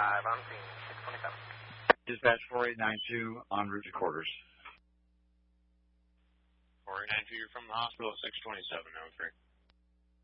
5 on scene, 627. Dispatch 4892 en route to quarters. 4892, you're from the hospital at 627, 03.